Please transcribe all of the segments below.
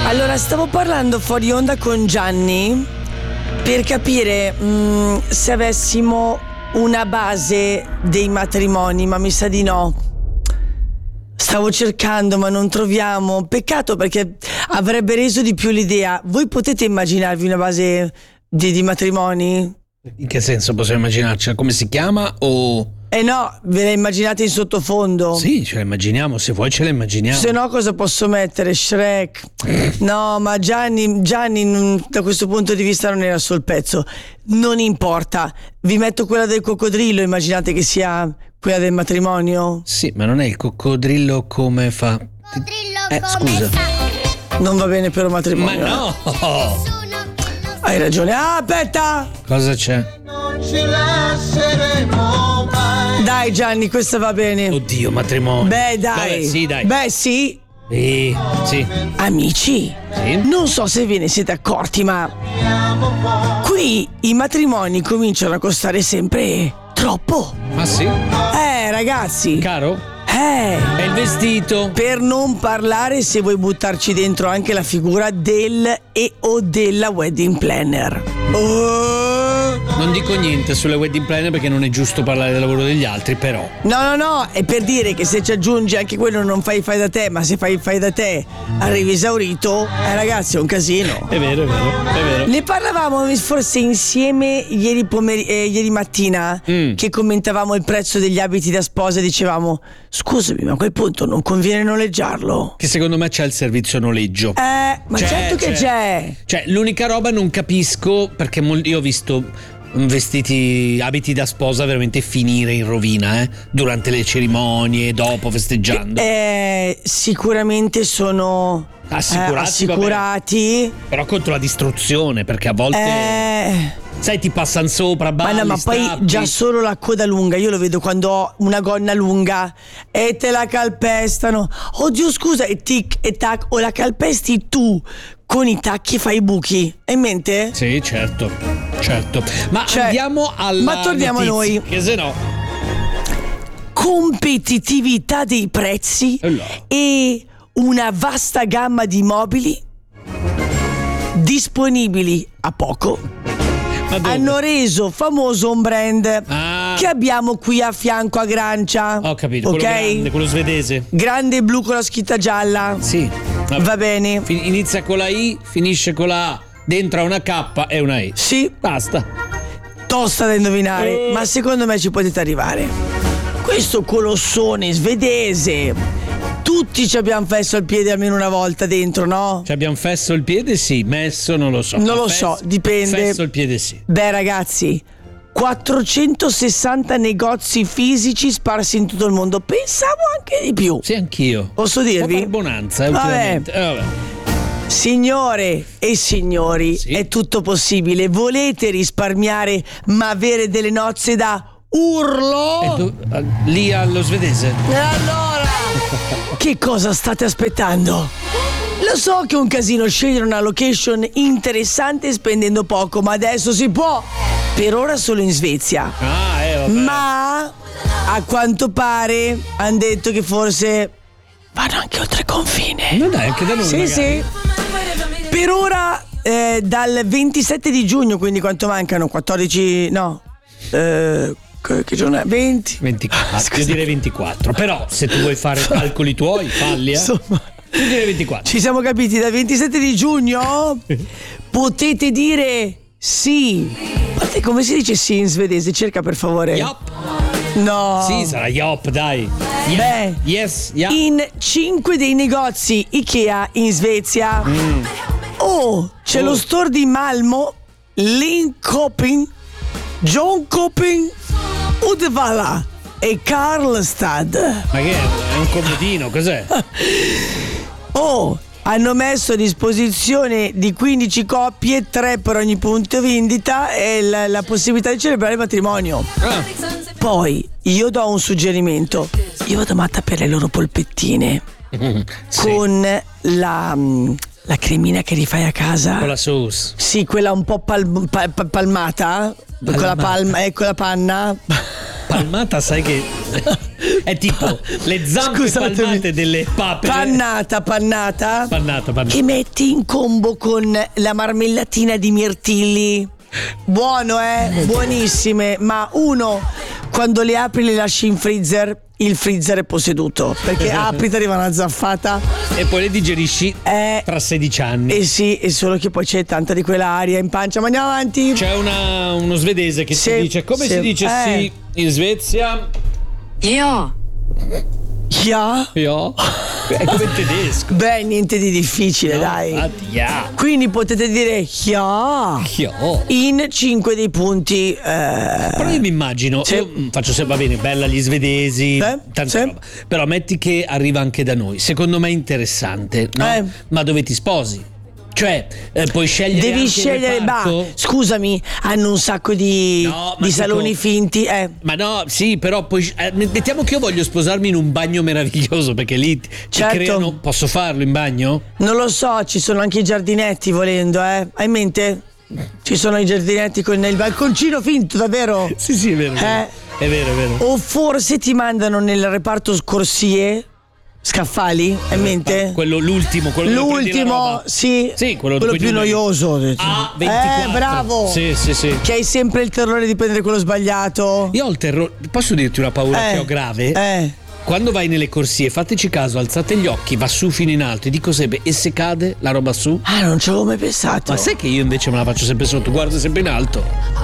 Allora, stavo parlando fuori onda con Gianni per capire se avessimo una base dei matrimoni, ma mi sa di no. Stavo cercando, ma non troviamo. Peccato, perché avrebbe reso di più l'idea. Voi potete immaginarvi una base di matrimoni? In che senso possiamo immaginarcela? Come si chiama o... No, ve la immaginate in sottofondo? Sì, ce la immaginiamo, se vuoi ce la immaginiamo. Se no cosa posso mettere? Shrek? No, ma Gianni da questo punto di vista non era sul pezzo. Non importa, vi metto quella del coccodrillo, immaginate che sia quella del matrimonio? Sì, ma non è il coccodrillo come fa... Scusa. Non va bene per un matrimonio. Ma no! Hai ragione. Ah, aspetta! Cosa c'è? Dai Gianni, questa va bene. Oddio, matrimonio. Beh, dai. Vabbè, sì, dai. Beh, sì. Sì. Amici, Sì? non so se ve ne siete accorti, ma qui i matrimoni cominciano a costare sempre troppo. Ma sì? Ragazzi. Caro? È È il vestito. Per non parlare se vuoi buttarci dentro anche la figura del e o della wedding planner. Non dico niente sulle wedding planner perché non è giusto parlare del lavoro degli altri, però. No, è per dire che se ci aggiungi anche quello non fai da te, ma se fai da te arrivi esaurito, ragazzi, è un casino. È vero. Ne parlavamo forse insieme ieri mattina, che commentavamo il prezzo degli abiti da sposa e dicevamo: scusami, ma a quel punto non conviene noleggiarlo? Che secondo me c'è il servizio noleggio. Ma certo che c'è. Cioè, l'unica roba non capisco, perché io ho visto abiti da sposa veramente finire in rovina, durante le cerimonie, dopo, festeggiando. Sicuramente sono assicurati. Però contro la distruzione, perché a volte sai, ti passano sopra, balli, ma poi strappi. già solo la coda lunga, io lo vedo quando ho una gonna lunga e te la calpestano. Oddio, scusa, e tic e tac, o la calpesti tu con i tacchi, fai i buchi. Hai in mente? Sì, certo. Ma andiamo alla Ma torniamo notizia, a noi. che se no... Competitività dei prezzi e una vasta gamma di mobili disponibili a poco hanno reso famoso un brand che abbiamo qui a fianco a Grancia. Ho capito, ok? quello grande, quello svedese. Grande blu con la scritta gialla. Sì. Va bene. Inizia con la I, finisce con la A. Dentro ha una K e una I. Sì. Basta. Tosta da indovinare, ma secondo me ci potete arrivare. Questo colossone svedese, tutti ci abbiamo fesso il piede almeno una volta dentro, no? Ci abbiamo fesso il piede, sì. Messo non lo so. Non lo so, dipende. Fesso il piede, sì. Beh, ragazzi, 460 negozi fisici sparsi in tutto il mondo. Pensavo anche di più. Sì, anch'io. Posso dirvi? Un po' bonanza, ultimamente. Vabbè. Signore e signori, sì. È tutto possibile. Volete risparmiare ma avere delle nozze da urlo? Lì allo svedese. E allora, che cosa state aspettando? Lo so che è un casino scegliere una location interessante spendendo poco, ma adesso si può. Per ora solo in Svezia. Vabbè. Ma a quanto pare hanno detto che forse vanno anche oltre confine. Ma dai, anche da noi. Sì, magari. sì. Per ora dal 27 di giugno, quindi quanto mancano? 14, no. Che giorno è? 20? 24. Io direi 24. Però se tu vuoi fare calcoli tuoi, falli, Insomma, io direi 24. ci siamo capiti, dal 27 di giugno potete dire sì. Guarda, come si dice sì in svedese? Cerca per favore. Yop. No. Sì, sarà Yop, dai. Beh, Yes, yeah. in 5 dei negozi Ikea in Svezia. C'è lo store di Malmo, Linköping, Jönköping, Uddevalla e Karlstad. Ma che è un comodino, cos'è? Hanno messo a disposizione di 15 coppie, 3 per ogni punto vendita e la possibilità di celebrare il matrimonio. Poi io do un suggerimento. Io vado matta per le loro polpettine. Sì. Con la cremina che rifai a casa. Con la sauce. Sì, quella un po' palmata. Con la palma, con la panna. Palmata, sai che È tipo le zampe Scusatemi. palmate delle papere. Pannata. Pannata. Che metti in combo con la marmellatina di mirtilli. Buono, buonissime. Ma uno, quando le apri le lasci in freezer, il freezer è posseduto, perché apri, ti arriva una zaffata. E poi le digerisci tra 16 anni. Eh sì, è solo che poi c'è tanta di quella aria in pancia. Ma andiamo avanti. C'è uno svedese che Sì, ti dice come sì. si dice sì in Svezia? Ja. Ja? Io? È come il tedesco. Beh, niente di difficile, No, dai. infatti, ja. Quindi potete dire ja Io. in 5 dei punti. Però io mi immagino, Sì. io faccio sempre, va bene, bella gli svedesi, tanta sì. roba. Però metti che arriva anche da noi. Secondo me è interessante, no? Ma dove ti sposi? Cioè, puoi scegliere Devi anche scegliere, il reparto? scusami, hanno un sacco di, No, ma di dico- saloni finti. Ma no, sì, però poi mettiamo che io voglio sposarmi in un bagno meraviglioso, perché lì ci Certo. creano. Posso farlo in bagno? Non lo so, ci sono anche i giardinetti volendo, Hai in mente? Ci sono i giardinetti con il balconcino finto, davvero? Sì, è vero. È vero. O forse ti mandano nel reparto corsie, scaffali, hai in mente? L'ultimo, quello dove prendi la L'ultimo, roba. sì, Sì, quello più dove noioso. A24. Bravo. Sì. Che hai sempre il terrore di prendere quello sbagliato. Io ho il terrore. Posso dirti una paura che ho grave? Quando vai nelle corsie, fateci caso, alzate gli occhi, va su fino in alto e dico sempre, e se cade la roba su? Ah, non ci avevo mai pensato. Ma sai che io invece me la faccio sempre sotto, guardo sempre in alto.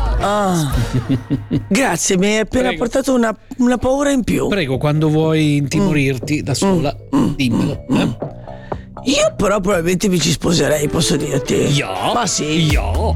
Grazie, mi hai appena Prego. portato una paura in più. Prego, quando vuoi intimorirti da sola, dimmelo. Io però probabilmente mi ci sposerei, posso dirti. Io? Ma sì. Io?